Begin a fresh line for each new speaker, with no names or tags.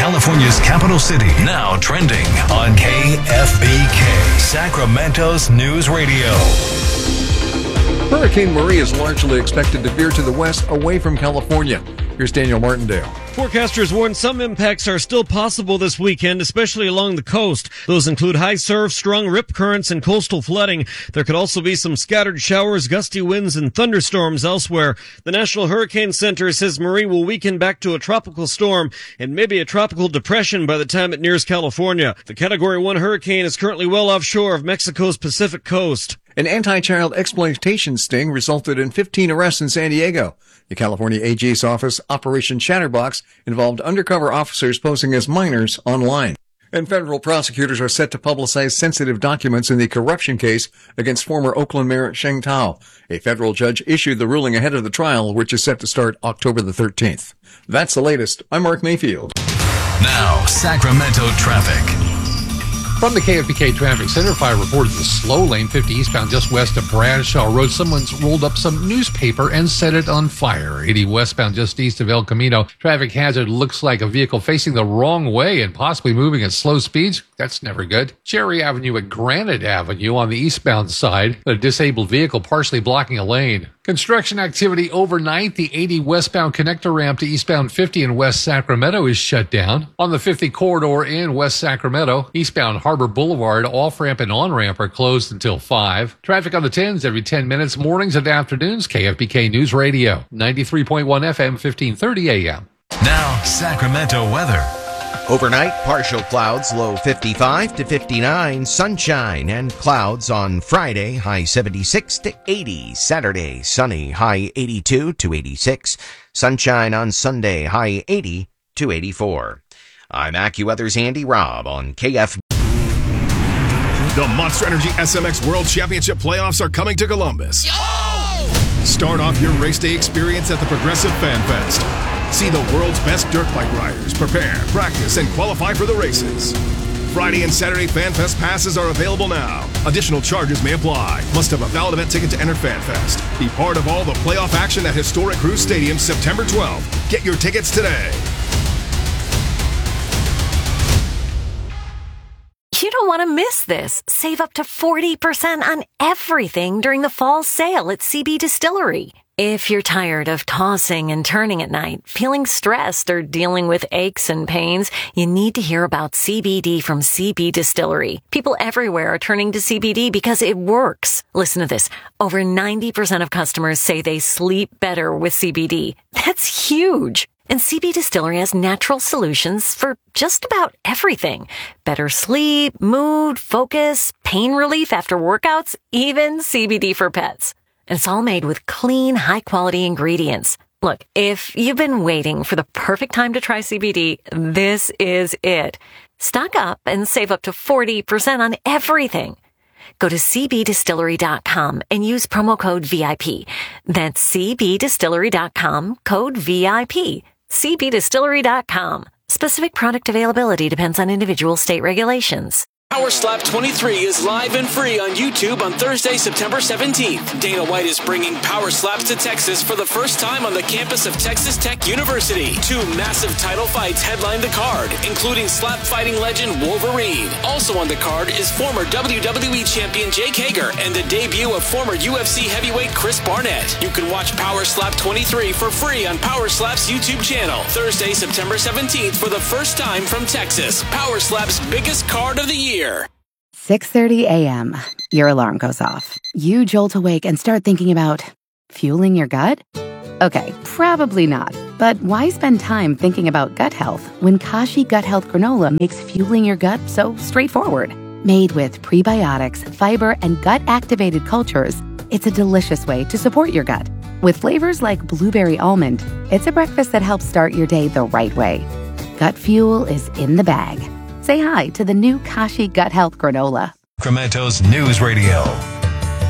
California's capital city, now trending on KFBK, Sacramento's news radio.
Hurricane Maria is largely expected to veer to the west away from California. Here's Daniel Martindale.
Forecasters warn some impacts are still possible this weekend, especially along the coast. Those include high surf, strong rip currents, and coastal flooding. There could also be some scattered showers, gusty winds, and thunderstorms elsewhere. The National Hurricane Center says Marie will weaken back to a tropical storm and maybe a tropical depression by the time it nears California. The Category 1 hurricane is currently well offshore of Mexico's Pacific coast.
An anti-child exploitation sting resulted in 15 arrests in San Diego. The California AG's office, Operation Chatterbox, involved undercover officers posing as minors online. And federal prosecutors are set to publicize sensitive documents in the corruption case against former Oakland Mayor Sheng Tao. A federal judge issued the ruling ahead of the trial, which is set to start October the 13th. That's the latest. I'm Mark Mayfield.
Now, Sacramento traffic.
From the KFBK Traffic Center, fire reported the slow lane 50 eastbound just west of Bradshaw Road. Someone's rolled up some newspaper and set it on fire. 80 westbound just east of El Camino. Traffic hazard looks like a vehicle facing the wrong way and possibly moving at slow speeds. That's never good. Cherry Avenue at Granite Avenue on the eastbound side. A disabled vehicle partially blocking a lane. Construction activity overnight. The 80 westbound connector ramp to eastbound 50 in West Sacramento is shut down. On the 50 corridor in West Sacramento, eastbound Harbor Boulevard off-ramp and on-ramp are closed until 5. Traffic on the 10s every 10 minutes, mornings and afternoons. KFBK News Radio, 93.1 FM, 1530 AM.
Now, Sacramento weather.
Overnight, partial clouds, low 55 to 59, sunshine and clouds on Friday, high 76 to 80. Saturday, sunny, high 82 to 86. Sunshine on Sunday, high 80 to 84. I'm AccuWeather's Andy Robb on KF.
The Monster Energy SMX World Championship playoffs are coming to Columbus. Yo! Start off your race day experience at the Progressive Fan Fest. See the world's best dirt bike riders prepare, practice, and qualify for the races. Friday and Saturday Fan Fest passes are available now. Additional charges may apply. Must have a valid event ticket to enter Fan Fest. Be part of all the playoff action at historic Cruz Stadium September 12th. Get your tickets today.
You don't want to miss this. Save up to 40% on everything during the fall sale at CB Distillery. If you're tired of tossing and turning at night, feeling stressed, or dealing with aches and pains, you need to hear about CBD from CB Distillery. People everywhere are turning to CBD because it works. Listen to this. Over 90% of customers say they sleep better with CBD. That's huge. And CB Distillery has natural solutions for just about everything. Better sleep, mood, focus, pain relief after workouts, even CBD for pets. And it's all made with clean, high-quality ingredients. Look, if you've been waiting for the perfect time to try CBD, this is it. Stock up and save up to 40% on everything. Go to cbdistillery.com and use promo code VIP. That's cbdistillery.com, code VIP. cbdistillery.com. Specific product availability depends on individual state regulations.
Power Slap 23 is live and free on YouTube on Thursday, September 17th. Dana White is bringing Power Slaps to Texas for the first time on the campus of Texas Tech University. 2 massive title fights headline the card, including slap fighting legend Wolverine. Also on the card is former WWE champion Jake Hager and the debut of former UFC heavyweight Chris Barnett. You can watch Power Slap 23 for free on Power Slap's YouTube channel. Thursday, September 17th for the first time from Texas. Power Slap's biggest card of the year.
6:30 a.m. Your alarm goes off. You jolt awake and start thinking about fueling your gut? Okay, probably not. But why spend time thinking about gut health when Kashi Gut Health Granola makes fueling your gut so straightforward? Made with prebiotics, fiber, and gut-activated cultures, it's a delicious way to support your gut. With flavors like blueberry almond, it's a breakfast that helps start your day the right way. Gut fuel is in the bag. Say hi to the new Kashi Gut Health Granola.
Sacramento's News Radio.